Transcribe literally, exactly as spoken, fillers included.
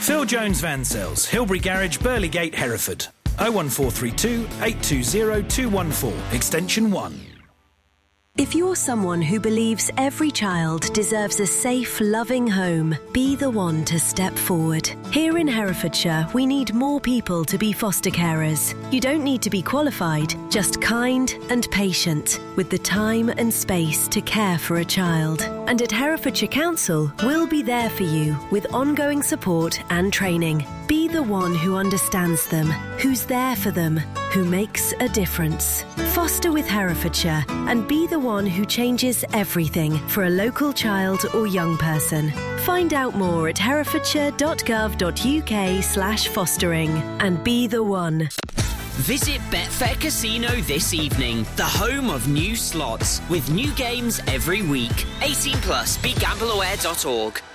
Phil Jones Van Sales, Hilbury Garage, Burleygate, Hereford. oh one four three two, eight two zero, two one four, extension one. If you're someone who believes every child deserves a safe, loving home, be the one to step forward. Here in Herefordshire, we need more people to be foster carers. You don't need to be qualified, just kind and patient, with the time and space to care for a child. And at Herefordshire Council, we'll be there for you with ongoing support and training. Be the one who understands them, who's there for them, who makes a difference. Foster with Herefordshire and be the one who changes everything for a local child or young person. Find out more at herefordshire.gov.uk slash fostering and be the one. Visit Betfair Casino this evening, the home of new slots, with new games every week. eighteen plus, be gamble aware dot org.